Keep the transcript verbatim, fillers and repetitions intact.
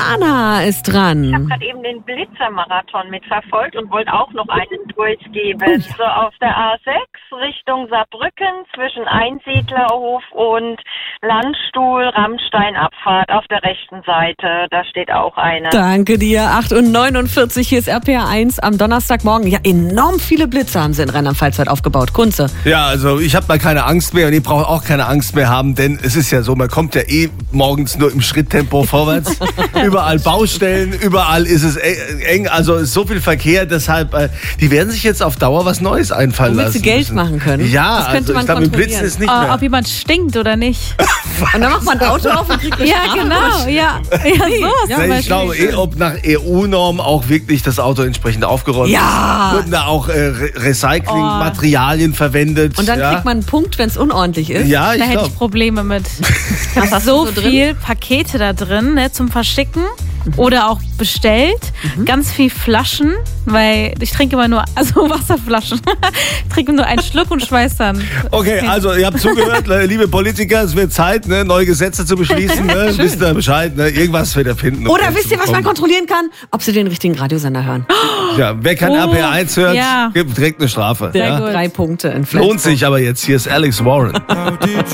Jana ist dran. Ich habe gerade eben den Blitzermarathon mitverfolgt und wollte auch noch einen durchgeben. Oh, ja. So auf der A sechs Richtung Saarbrücken zwischen Einsiedlerhof und Landstuhl-Rammstein-Abfahrt auf der rechten Seite. Da steht auch eine. Danke dir. acht Uhr neunundvierzig, hier ist R P R eins am Donnerstagmorgen. Ja, enorm viele Blitze haben sie in Rheinland-Pfalz heute aufgebaut. Kunze. Ja, also ich habe da keine Angst mehr und ihr braucht auch keine Angst mehr haben, denn es ist ja so, man kommt ja eh morgens nur im Schritttempo vorwärts. Überall Baustellen, überall ist es eng, also ist so viel Verkehr, deshalb, äh, die werden sich jetzt auf Dauer was Neues einfallen Womit lassen. sie Geld müssen. machen können. Ja, das könnte also man ich glaube, mit Blitzen ist nicht oh, mehr. Ob jemand stinkt oder nicht. Und dann macht man ein Auto auf und kriegt eine Ja, Strafe. genau, ja. Ja, so Ja, Ja, ich glaube eh, ob nach E U-Norm auch wirklich das Auto entsprechend aufgeräumt Ja. ist. Wurden da auch äh, Re Recyclingmaterialien oh. verwendet. Und dann ja. kriegt man einen Punkt, wenn es unordentlich ist. Ja, ich Da hätte glaube. ich Probleme mit. Was hast So du so viel drin? Pakete da drin, ne, zum Verschicken oder auch bestellt. Mhm. Ganz viel Flaschen, weil ich trinke immer nur, also Wasserflaschen. Ich trinke nur einen Schluck und schmeiß dann. Okay, also ihr habt zugehört, liebe Politiker, es wird Zeit, ne, neue Gesetze zu beschließen. Ne? Wisst ihr Bescheid, ne? Irgendwas wird er finden. um Oder Geld wisst zu ihr, was man bekommen. kontrollieren kann? Ob sie den richtigen Radiosender hören. Ja, wer kein Oh, R P R eins hört, ja. gibt direkt eine Strafe. Sehr Ja? gut. Drei Punkte in Flensburg. Lohnt sich aber jetzt. Hier ist Alex Warren.